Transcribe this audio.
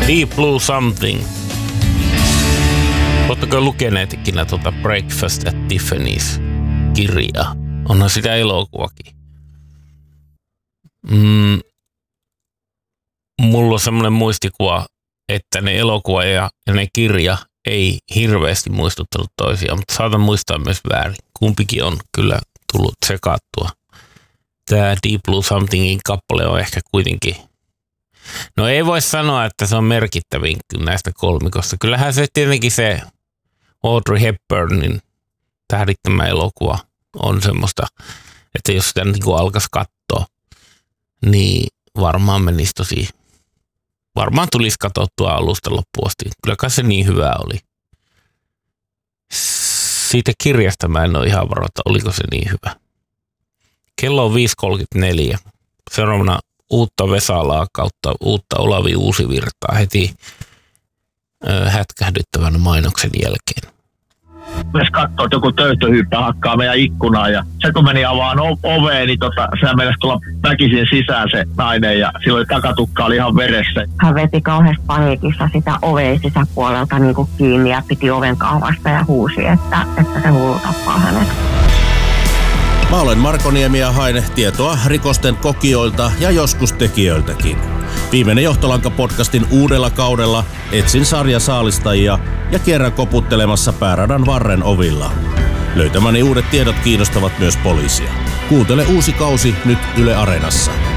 Deep Blue Something. Oletteko lukeneet ikinä Breakfast at Tiffany's -kirjaa? Onhan sitä elokuvakin. Mulla on semmoinen muistikuva, että ne elokuva ja ne kirja ei hirveästi muistuttanut toisiaan, mutta saatan muistaa myös väärin. Kumpikin on kyllä tullut sekaattua. Tämä Deep Blue Somethingin kappale on ehkä kuitenkin, no ei voi sanoa, että se on merkittävin näistä kolmikosta. Kyllähän se tietenkin se Audrey Hepburnin tähdittämä elokuva on semmoista, että jos sitä niin kuin alkaisi katsoa, niin varmaan menisi varmaan tulisi katsottua alusta loppuun asti. Kyllä se niin hyvä oli. Siitä kirjasta mä en ole ihan varma, että oliko se niin hyvä. Kello on 5.34. Seuraavana uutta Vesalaa kautta uutta Olavi Uusivirtaa heti hätkähdyttävän mainoksen jälkeen. Jos katsoo, että joku töyttöhyyppä hakkaa meidän ikkunaan ja se kun meni avaan oveen, niin sehän meinasi tulla väkisin sisään se nainen ja silloin takatukka oli ihan veressä. Hän veti kauheasti paniikissa sitä oveen sisäpuolelta niin kuin kiinni ja piti oven kahvasta ja huusi, että se hullu tappaa hänet. Mä olen Marko Niemi ja hain tietoa rikosten kokijoilta ja joskus tekijöiltäkin. Viimeinen Johtolanka-podcastin uudella kaudella etsin sarjasaalistajia ja kierrän koputtelemassa pääradan varren ovilla. Löytämäni uudet tiedot kiinnostavat myös poliisia. Kuuntele uusi kausi nyt Yle Areenassa.